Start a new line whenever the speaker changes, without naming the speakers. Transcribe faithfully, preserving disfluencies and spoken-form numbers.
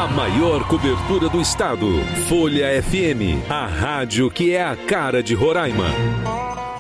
A maior cobertura do estado. Folha F M, a rádio que é a cara de Roraima.